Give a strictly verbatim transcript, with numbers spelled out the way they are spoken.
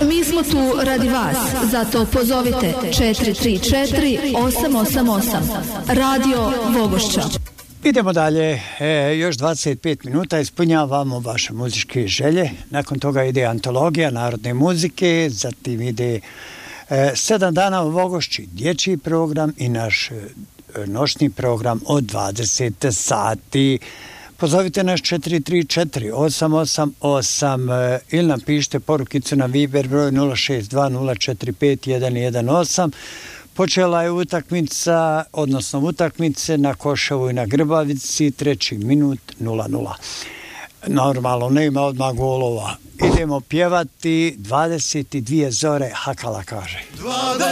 Mi smo tu radi vas, zato pozovite četiri tri četiri osam osam osam. Radio Vogošća. Idemo dalje, e, još dvadeset pet minuta ispunjavamo vaše muzičke želje. Nakon toga ide antologija narodne muzike, zatim ide e, sedam dana u Vogošći, dječji program i naš e, noćni program od dvadeset sati. Pozovite nas četiri tri četiri osam osam osam e, ili nam pišite porukicu na Viber broj nula šest dva nula četiri pet jedan jedan osam. Počela je utakmica, odnosno utakmice na Koševu i na Grbavici, treći minut nula nula. Normalno, ne ima odmah golova. Idemo pjevati dvadeset dvije zore, Hakala kaže.